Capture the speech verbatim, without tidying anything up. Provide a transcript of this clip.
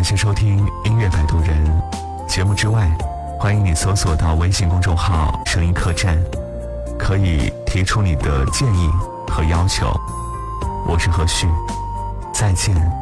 感谢收听音乐摆渡人。节目之外，欢迎你搜索到微信公众号声音客栈，可以提出你的建议和要求。我是何旭，再见。